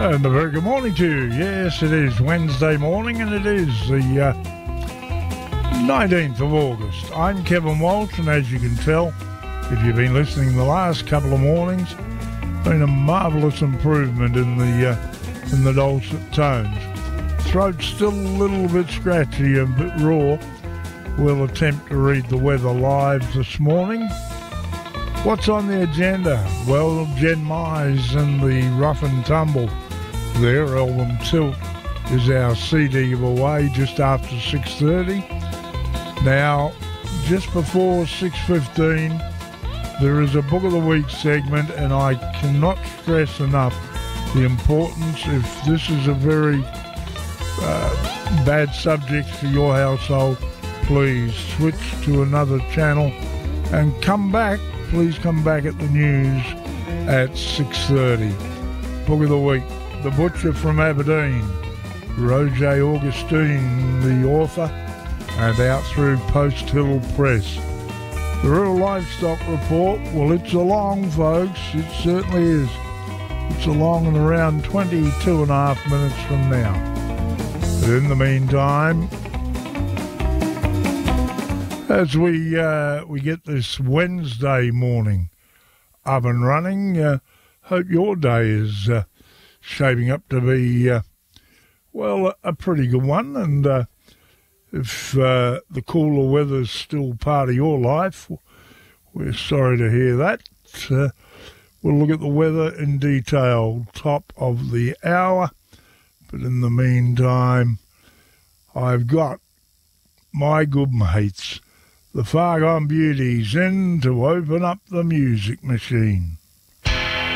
And a very good morning to you. Yes, it is Wednesday morning and it is the 19th of August. I'm Kevin Walsh, and as you can tell, if you've been listening the last couple of mornings, been a marvellous improvement in the dulcet tones. Throat's still a little bit scratchy and a bit raw. We'll attempt to read the weather live this morning. What's on the agenda? Well, Jen Mize and the Rough and Tumble. Their album Tilt is our CD giveaway just after 6:30. Now, just before 6:15, there is a Book of the Week segment, and I cannot stress enough the importance, if this is a very bad subject for your household, please switch to another channel and come back. Please come back at the news at 6:30. Book of the Week, The Butcher from Aberdeen, Roger Augustine, the author, and out through Post Hill Press. The Rural Livestock Report, well, it's along, folks. It certainly is. It's along in around 22 and a half minutes from now. But in the meantime, as we get this Wednesday morning up and running, hope your day is shaping up to be, well, a pretty good one. And if the cooler weather's still part of your life, we're sorry to hear that. We'll look at the weather in detail, top of the hour. But in the meantime, I've got my good mates, the Far Gone Beauties, in to open up the music machine.